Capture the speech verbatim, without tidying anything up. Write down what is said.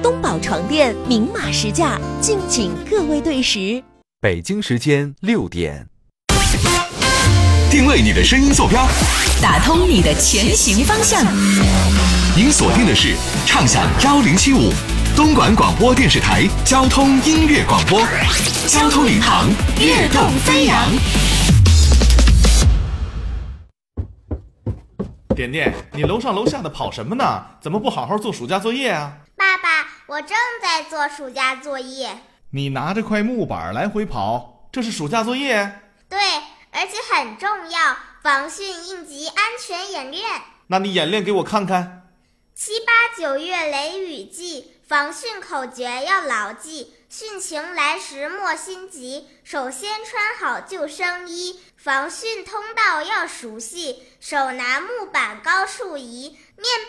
东宝床垫明码实价，敬请各位对时。 北京时间六点。 定位你的声音坐标， 打通你的前行方向。 您锁定的是畅享幺零七五东莞广播电视台交通音乐广播，交通领航，跃动飞扬。 点点，你楼上楼下的跑什么呢？怎么不好好做暑假作业啊？ 爸爸，我正在做暑假作业。 你拿着块木板来回跑，这是暑假作业？ 对，而且很重要，防汛应急安全演练。 那你演练给我看看。 七八九月雷雨季，防汛口诀要牢记，汛情来时莫心急，首先穿好救生衣，防汛通道要熟悉，手拿木板高处移，面